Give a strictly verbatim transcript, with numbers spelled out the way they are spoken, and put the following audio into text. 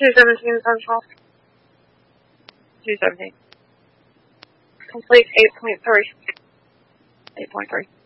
two seventeen Central. two seventeen. Complete eight point three. eight point three.